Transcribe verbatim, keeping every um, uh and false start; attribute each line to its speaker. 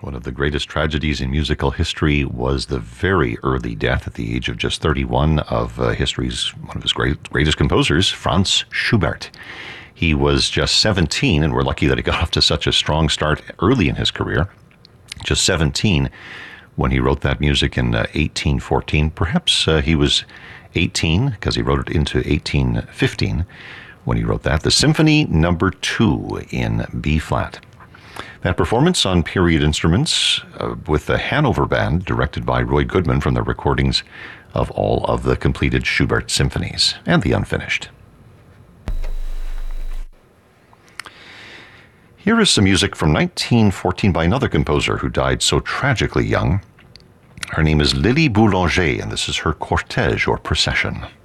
Speaker 1: One of the greatest tragedies in musical history was the very early death at the age of just thirty-one of uh, history's one of his great, greatest composers, Franz Schubert. He was just seventeen, and we're lucky that he got off to such a strong start early in his career. Just seventeen when he wrote that music in uh, eighteen fourteen. Perhaps uh, he was eighteen because he wrote it into eighteen fifteen when he wrote that. The Symphony Number Two in B flat. That performance on period instruments uh, with the Hanover Band, directed by Roy Goodman from the recordings of all of the completed Schubert symphonies and the unfinished. Here is some music from nineteen fourteen by another composer who died so tragically young. Her name is Lily Boulanger, and this is her Cortège or Procession.